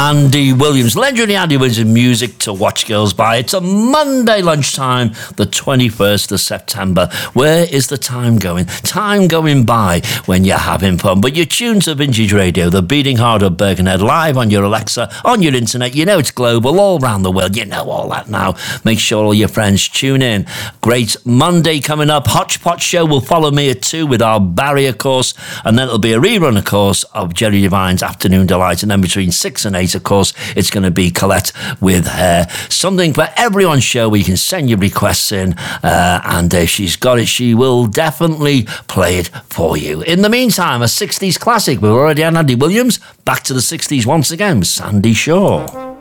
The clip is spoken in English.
Andy Williams, legendary Andy Williams in Music to Watch Girls By. It's a Monday lunchtime, the 21st of September. Where is the time going? Time going by when you're having fun. But you're tuned to Vintage Radio, the beating heart of Birkenhead, live on your Alexa, on your internet. You know it's global, all around the world. You know all that now. Make sure all your friends tune in. Great Monday coming up. Hodgepodge Show will follow me at 2 with our Barrier course, and then it'll be a rerun, of course, of Jerry Devine's Afternoon Delight, and then between 6 and 8, of course, it's going to be Colette with her Something for Everyone show where you can send your requests in, and if she's got it, she will definitely play it for you. In the meantime, a 60s classic. We've already had Andy Williams. Back to the 60s once again with Sandy Shaw.